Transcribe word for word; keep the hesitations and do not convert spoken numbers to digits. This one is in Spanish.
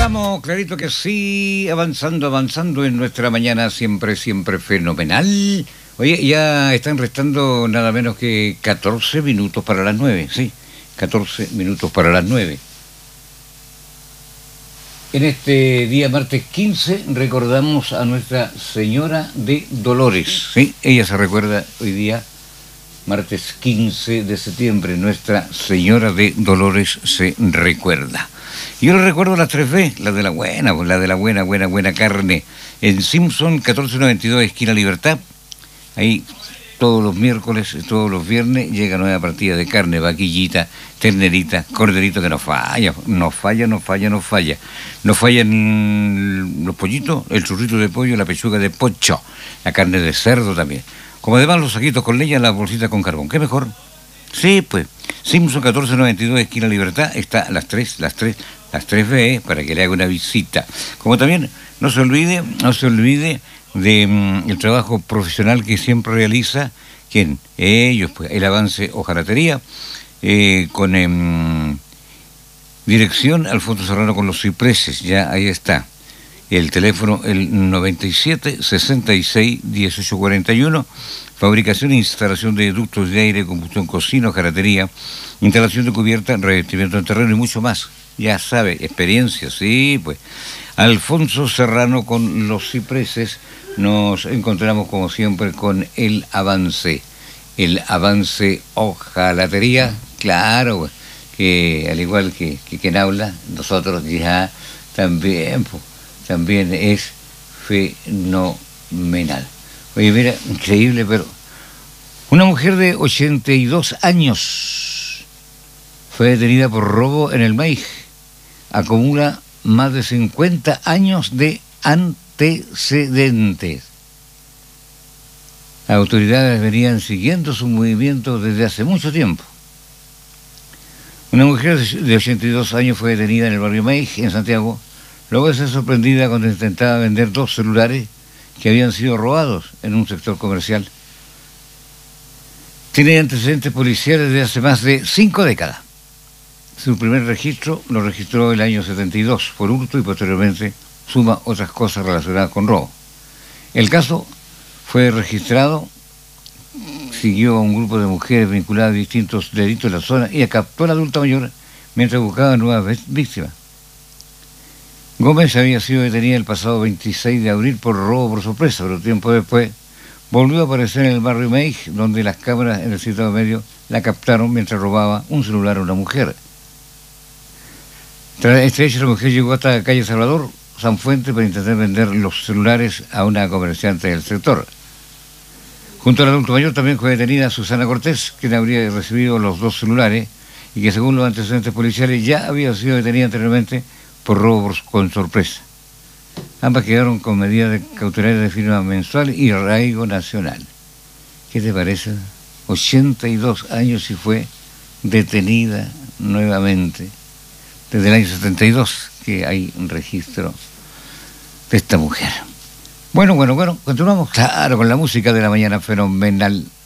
estamos, clarito que sí, avanzando, avanzando en nuestra mañana siempre, siempre fenomenal. Oye, ya están restando nada menos que catorce minutos para las nueve, sí, catorce minutos para las nueve. En este día martes quince recordamos a Nuestra Señora de Dolores, ¿sí? Ella se recuerda hoy día, martes quince de septiembre, Nuestra Señora de Dolores se recuerda. Yo le recuerdo las tres B, la de la buena, la de la buena, buena, buena carne. En Simpson, catorce noventa y dos, esquina Libertad. Ahí todos los miércoles, todos los viernes, llega nueva partida de carne, vaquillita, ternerita, corderito, que no falla, no falla, no falla, no falla. No fallan los pollitos, el churrito de pollo, la pechuga de pocho, la carne de cerdo también. Como además los saquitos con leña, las bolsitas con carbón. ¿Qué mejor? Sí, pues. Simpson catorce noventa y dos, esquina Libertad, está las tres, las tres, las tres B, para que le haga una visita. Como también, no se olvide, no se olvide de um, el trabajo profesional que siempre realiza, ¿quién? Ellos, pues, el Avance Hojalatería, eh, con eh, dirección Alfonso Serrano con los cipreses, ya ahí está. El teléfono, el noventa y siete, sesenta y seis, dieciocho cuarenta y uno, fabricación e instalación de ductos de aire, combustión, cocina, hojalatería, instalación de cubierta, revestimiento de terreno y mucho más. Ya sabe, experiencia, sí, pues. Alfonso Serrano con los cipreses, nos encontramos como siempre con el Avance, el Avance Hojalatería, claro, pues, que al igual que, que quien habla, nosotros ya también, pues, también es fenomenal. Oye, mira, increíble, pero una mujer de ochenta y dos años fue detenida por robo en el maíz. Acumula más de cincuenta años de antecedentes. Las autoridades venían siguiendo su movimiento desde hace mucho tiempo. Una mujer de ochenta y dos años fue detenida en el barrio Maíz, en Santiago, luego de ser sorprendida cuando intentaba vender dos celulares que habían sido robados en un sector comercial. Tiene antecedentes policiales de hace más de cinco décadas. Su primer registro lo registró el año setenta y dos por hurto y posteriormente suma otras cosas relacionadas con robo. El caso fue registrado, siguió a un grupo de mujeres vinculadas a distintos delitos en la zona y captó a la adulta mayor mientras buscaba nuevas víctimas. Gómez había sido detenida el pasado veintiséis de abril por robo por sorpresa, pero tiempo después volvió a aparecer en el barrio Maíz, donde las cámaras en el citado medio la captaron mientras robaba un celular a una mujer. Tras este hecho, la mujer llegó hasta la calle Salvador Sanfuente para intentar vender los celulares a una comerciante del sector. Junto al adulto mayor también fue detenida Susana Cortés, quien habría recibido los dos celulares y que según los antecedentes policiales ya había sido detenida anteriormente por robo con sorpresa. Ambas quedaron con medidas de cautelares de firma mensual y arraigo nacional. ¿Qué te parece? ochenta y dos años y fue detenida nuevamente. Desde el año setenta y dos que hay un registro de esta mujer. Bueno, bueno, bueno, continuamos, claro, con la música de la mañana fenomenal.